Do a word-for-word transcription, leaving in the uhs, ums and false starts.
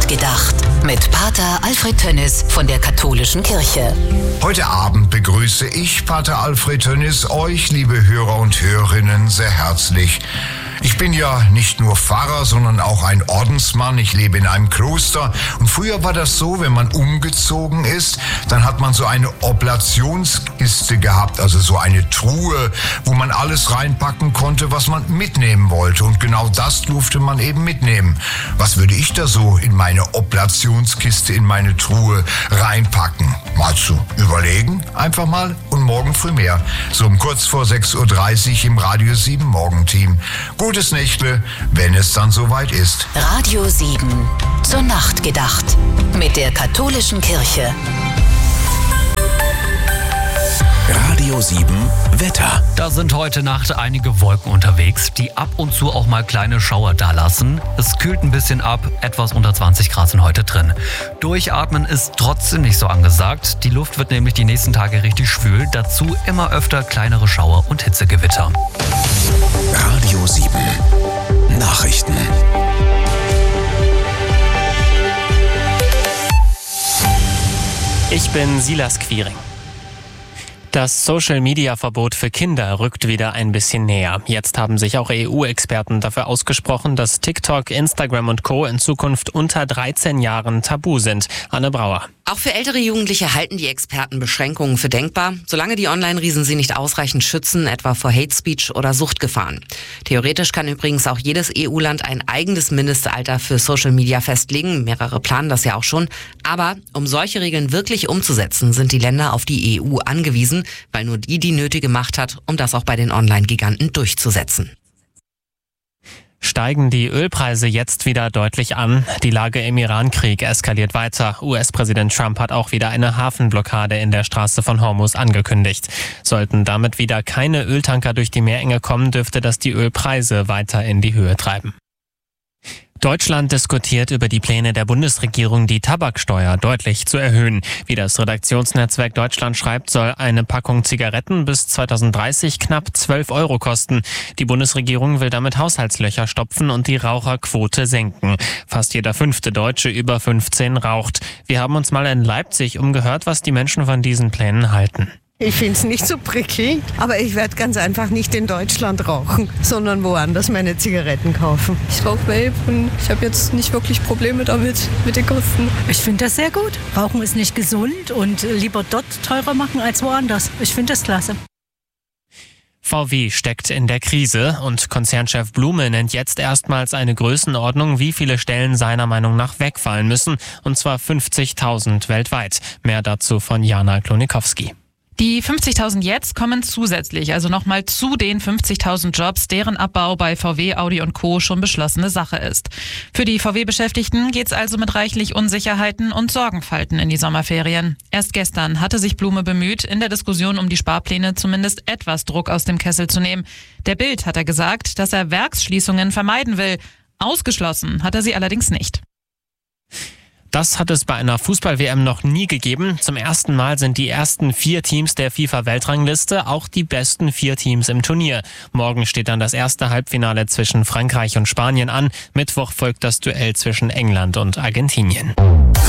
gedacht. Mit Pater Alfred Tönnis von der Katholischen Kirche. Heute Abend begrüße ich, Pater Alfred Tönnis, euch, liebe Hörer und Hörerinnen, sehr herzlich. Ich bin ja nicht nur Pfarrer, sondern auch ein Ordensmann. Ich lebe in einem Kloster. Und früher war das so, wenn man umgezogen ist, dann hat man so eine Oblationskiste gehabt, also so eine Truhe, wo man alles reinpacken konnte, was man mitnehmen wollte. Und genau das durfte man eben mitnehmen. Was würde ich da so in meine Oblationskiste, in meine Truhe reinpacken? Mal zu überlegen, einfach mal, und morgen früh mehr. So um kurz vor sechs Uhr dreißig im Radio sieben Morgenteam. Gutes Nächtle, wenn es dann soweit ist. Radio sieben, zur Nacht gedacht. Mit der Katholischen Kirche. Radio sieben Wetter. Da sind heute Nacht einige Wolken unterwegs, die ab und zu auch mal kleine Schauer dalassen. Es kühlt ein bisschen ab, etwas unter zwanzig Grad sind heute drin. Durchatmen ist trotzdem nicht so angesagt. Die Luft wird nämlich die nächsten Tage richtig schwül. Dazu immer öfter kleinere Schauer und Hitzegewitter. Radio sieben Nachrichten. Ich bin Silas Quiring. Das Social-Media-Verbot für Kinder rückt wieder ein bisschen näher. Jetzt haben sich auch E U-Experten dafür ausgesprochen, dass TikTok, Instagram und Co. in Zukunft unter dreizehn Jahren tabu sind. Anne Brauer. Auch für ältere Jugendliche halten die Experten Beschränkungen für denkbar, solange die Online-Riesen sie nicht ausreichend schützen, etwa vor Hate Speech oder Suchtgefahren. Theoretisch kann übrigens auch jedes E U-Land ein eigenes Mindestalter für Social Media festlegen. Mehrere planen das ja auch schon. Aber um solche Regeln wirklich umzusetzen, sind die Länder auf die E U angewiesen, weil nur die die nötige Macht hat, um das auch bei den Online-Giganten durchzusetzen. Steigen die Ölpreise jetzt wieder deutlich an. Die Lage im Iran-Krieg eskaliert weiter. U S-Präsident Trump hat auch wieder eine Hafenblockade in der Straße von Hormuz angekündigt. Sollten damit wieder keine Öltanker durch die Meerenge kommen, dürfte das die Ölpreise weiter in die Höhe treiben. Deutschland diskutiert über die Pläne der Bundesregierung, die Tabaksteuer deutlich zu erhöhen. Wie das Redaktionsnetzwerk Deutschland schreibt, soll eine Packung Zigaretten bis zweitausenddreißig knapp zwölf Euro kosten. Die Bundesregierung will damit Haushaltslöcher stopfen und die Raucherquote senken. Fast jeder fünfte Deutsche über fünfzehn raucht. Wir haben uns mal in Leipzig umgehört, was die Menschen von diesen Plänen halten. Ich finde es nicht so prickelnd, aber ich werde ganz einfach nicht in Deutschland rauchen, sondern woanders meine Zigaretten kaufen. Ich rauche Vape und ich habe jetzt nicht wirklich Probleme damit, mit den Kosten. Ich finde das sehr gut. Rauchen ist nicht gesund und lieber dort teurer machen als woanders. Ich finde das klasse. V W steckt in der Krise und Konzernchef Blume nennt jetzt erstmals eine Größenordnung, wie viele Stellen seiner Meinung nach wegfallen müssen, und zwar fünfzigtausend weltweit. Mehr dazu von Jana Klonikowski. Die fünfzigtausend jetzt kommen zusätzlich, also nochmal zu den fünfzigtausend Jobs, deren Abbau bei V W, Audi und Co. schon beschlossene Sache ist. Für die V W-Beschäftigten geht's also mit reichlich Unsicherheiten und Sorgenfalten in die Sommerferien. Erst gestern hatte sich Blume bemüht, in der Diskussion um die Sparpläne zumindest etwas Druck aus dem Kessel zu nehmen. Der Bild hat er gesagt, dass er Werksschließungen vermeiden will. Ausgeschlossen hat er sie allerdings nicht. Das hat es bei einer Fußball-W M noch nie gegeben. Zum ersten Mal sind die ersten vier Teams der FIFA-Weltrangliste auch die besten vier Teams im Turnier. Morgen steht dann das erste Halbfinale zwischen Frankreich und Spanien an. Mittwoch folgt das Duell zwischen England und Argentinien.